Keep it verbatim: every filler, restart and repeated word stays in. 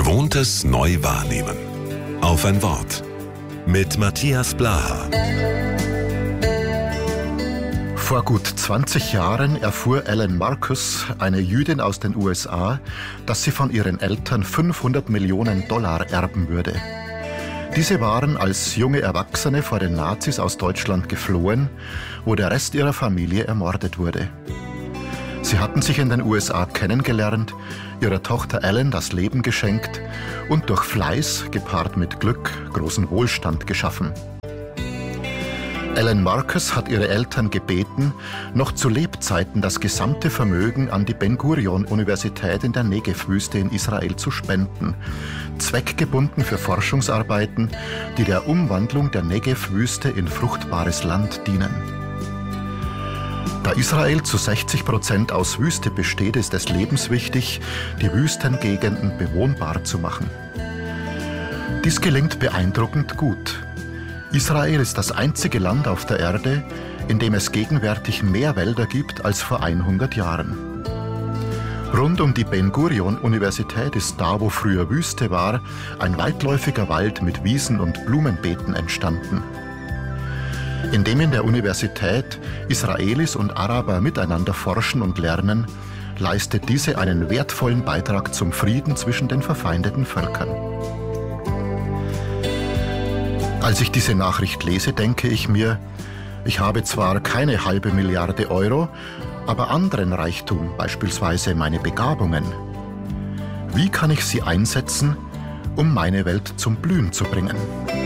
Gewohntes neu wahrnehmen. Auf ein Wort. Mit Matthias Blaha. Vor gut zwanzig Jahren erfuhr Ellen Marcus, eine Jüdin aus den U S A, dass sie von ihren Eltern fünfhundert Millionen Dollar erben würde. Diese waren als junge Erwachsene vor den Nazis aus Deutschland geflohen, wo der Rest ihrer Familie ermordet wurde. Sie hatten sich in den U S A kennengelernt, ihrer Tochter Ellen das Leben geschenkt und durch Fleiß, gepaart mit Glück, großen Wohlstand geschaffen. Ellen Marcus hat ihre Eltern gebeten, noch zu Lebzeiten das gesamte Vermögen an die Ben-Gurion-Universität in der Negev-Wüste in Israel zu spenden, zweckgebunden für Forschungsarbeiten, die der Umwandlung der Negev-Wüste in fruchtbares Land dienen. Da Israel zu sechzig Prozent aus Wüste besteht, ist es lebenswichtig, die Wüstengegenden bewohnbar zu machen. Dies gelingt beeindruckend gut. Israel ist das einzige Land auf der Erde, in dem es gegenwärtig mehr Wälder gibt als vor hundert Jahren. Rund um die Ben-Gurion-Universität ist da, wo früher Wüste war, ein weitläufiger Wald mit Wiesen und Blumenbeeten entstanden. Indem in der Universität Israelis und Araber miteinander forschen und lernen, leistet diese einen wertvollen Beitrag zum Frieden zwischen den verfeindeten Völkern. Als ich diese Nachricht lese, denke ich mir, ich habe zwar keine halbe Milliarde Euro, aber anderen Reichtum, beispielsweise meine Begabungen. Wie kann ich sie einsetzen, um meine Welt zum Blühen zu bringen?